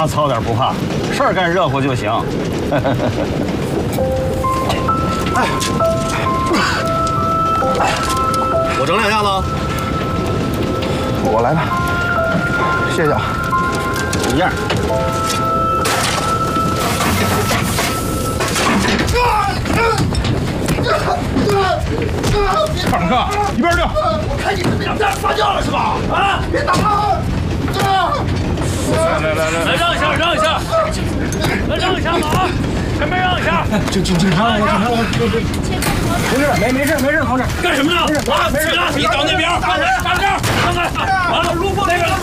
啥操点不怕，事儿干热乎就行。 哎，我整两下子。 我来吧，谢谢啊。 一样。 坦克，一边去！ 我看你们两家发酵了是吧？啊，别打了！ 来，让一下，让一下，来让一下嘛啊！前面让一下。 警察，同志，没事，同志。 干什么呢？ 没事， 你到那边，站这儿，看看，完了，路过那边。